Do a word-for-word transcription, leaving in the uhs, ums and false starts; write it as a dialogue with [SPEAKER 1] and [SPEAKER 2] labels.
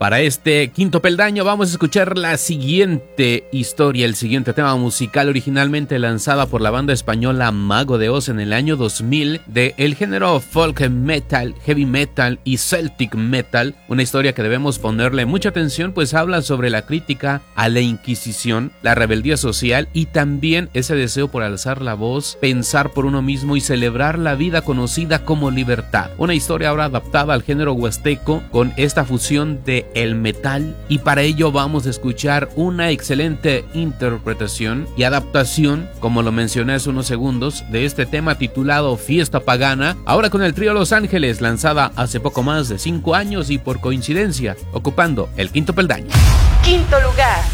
[SPEAKER 1] Para este quinto peldaño vamos a escuchar la siguiente historia, el siguiente tema musical, originalmente lanzada por la banda española Mago de Oz en el año dos mil, de el género folk metal, heavy metal y celtic metal. Una historia que debemos ponerle mucha atención, pues habla sobre la crítica a la Inquisición, la rebeldía social y también ese deseo por alzar la voz, pensar por uno mismo y celebrar la vida conocida como libertad. Una historia ahora adaptada al género huasteco con esta fusión de el metal, y para ello vamos a escuchar una excelente interpretación y adaptación, como lo mencioné hace unos segundos, de este tema titulado Fiesta Pagana, ahora con el trío Los Ángeles, lanzada hace poco más de cinco años y por coincidencia ocupando el quinto peldaño.
[SPEAKER 2] Quinto lugar.